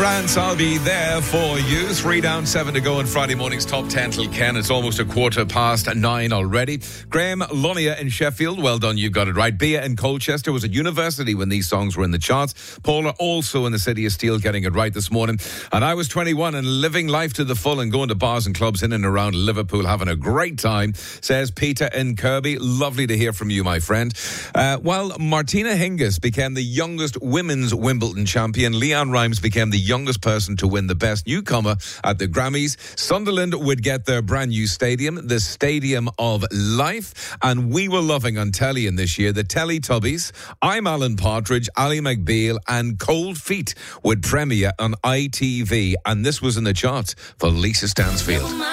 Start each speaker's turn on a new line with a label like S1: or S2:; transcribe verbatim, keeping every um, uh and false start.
S1: France, I'll be there for you. Three down, seven to go in Friday morning's top ten till Ken. It's almost a quarter past nine already. Graham, Lonia in Sheffield, well done, you got it right. Bea in Colchester was at university when these songs were in the charts. Paula also in the City of Steel getting it right this morning. And I was twenty-one and living life to the full and going to bars and clubs in and around Liverpool, having a great time, says Peter in Kirby. Lovely to hear from you, my friend. Uh, while Martina Hingis became the youngest women's Wimbledon champion, Leanne Rimes became the youngest person to win the Best Newcomer at the Grammys. Sunderland would get their brand new stadium, the Stadium of Life, and we were loving on telly in this year the Teletubbies. I'm Alan Partridge, Ali McBeal, and Cold Feet would premiere on I T V, and this was in the charts for Lisa Stansfield.